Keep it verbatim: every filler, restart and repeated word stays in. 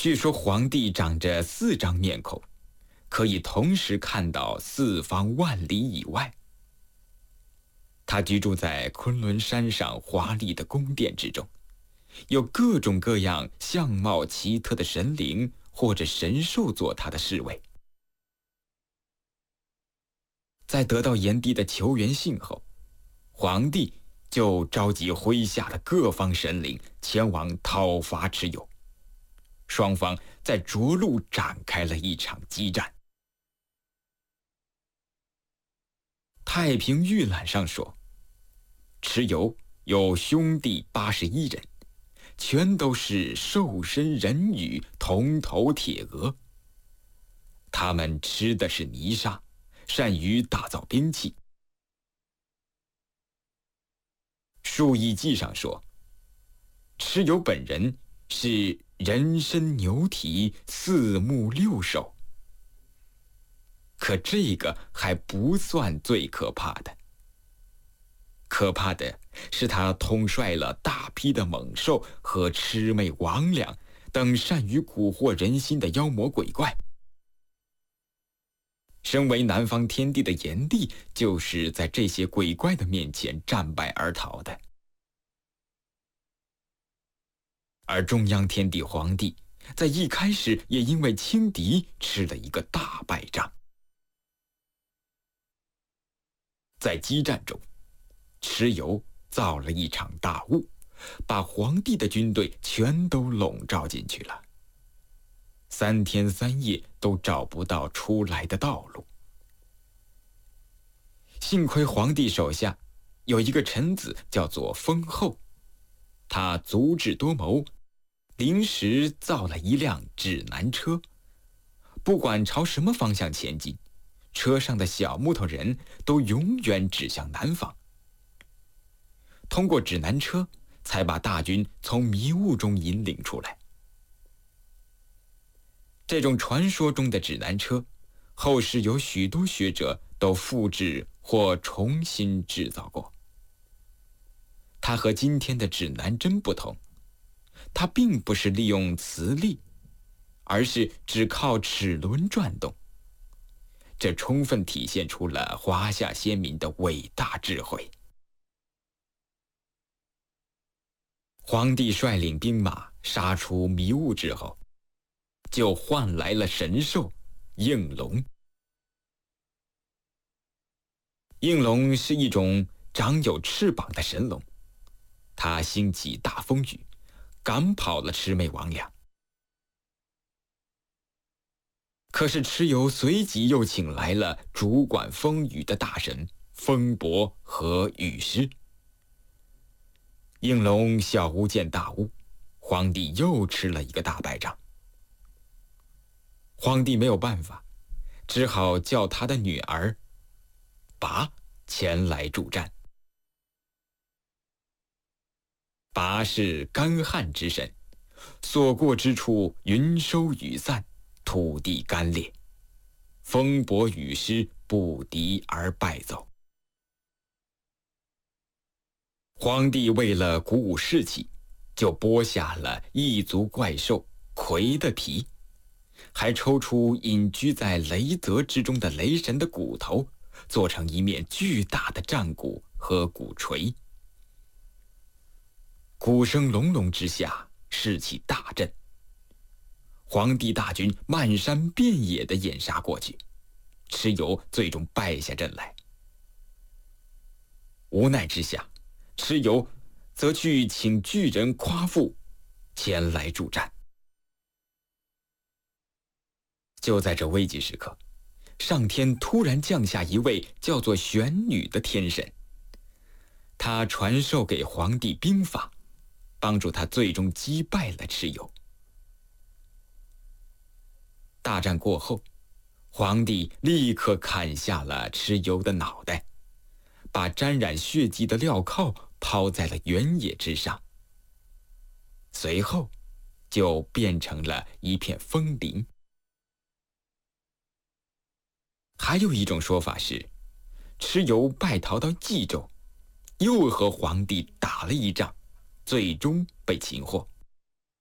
据说皇帝长着四张面孔，可以同时看到四方万里以外。他居住在昆仑山上华丽的宫殿之中，有各种各样相貌奇特的神灵或者神兽做他的侍卫。在得到炎帝的求援信后，皇帝就召集麾下的各方神灵前往讨伐蚩尤。双方在涿鹿展开了一场激战。太平御览上说，蚩尤有兄弟八十一人，全都是兽身人羽，铜头铁额。他们吃的是泥沙，善于打造兵器。述异记上说，蚩尤本人是人身牛蹄，四目六手。可这个还不算最可怕的，可怕的是他统帅了大批的猛兽和魑魅魍魉等善于蛊惑人心的妖魔鬼怪。身为南方天帝的炎帝，就是在这些鬼怪的面前战败而逃的。而中央天帝皇帝在一开始也因为轻敌吃了一个大败仗。在激战中，蚩尤造了一场大雾，把皇帝的军队全都笼罩进去了。三天三夜都找不到出来的道路。幸亏皇帝手下有一个臣子叫做封后，他足智多谋，临时造了一辆指南车，不管朝什么方向前进，车上的小木头人都永远指向南方。通过指南车，才把大军从迷雾中引领出来。这种传说中的指南车，后世有许多学者都复制或重新制造过。它和今天的指南针不同，它并不是利用磁力，而是只靠齿轮转动。这充分体现出了华夏先民的伟大智慧。皇帝率领兵马杀出迷雾之后，就换来了神兽应龙。应龙是一种长有翅膀的神龙，它兴起大风雨，赶跑了魑魅魍魉。可是蚩尤随即又请来了主管风雨的大神风伯和雨师。应龙小巫见大巫，皇帝又吃了一个大败仗。皇帝没有办法，只好叫他的女儿拔前来助战。拔是干旱之神，所过之处云收雨散，土地干裂，风伯雨师不敌而败走。皇帝为了鼓舞士气，就剥下了异族怪兽魁的皮，还抽出隐居在雷泽之中的雷神的骨头，做成一面巨大的战鼓和鼓槌。鼓声隆隆之下，士气大振。皇帝大军漫山遍野地掩杀过去，蚩尤最终败下阵来。无奈之下，蚩尤则去请巨人夸父前来助战。就在这危急时刻，上天突然降下一位叫做玄女的天神，她传授给皇帝兵法，帮助他最终击败了蚩尤。大战过后，皇帝立刻砍下了蚩尤的脑袋，把沾染血迹的镣铐抛在了原野之上，随后就变成了一片枫林。还有一种说法是，蚩尤败逃到冀州，又和皇帝打了一仗，最终被擒获。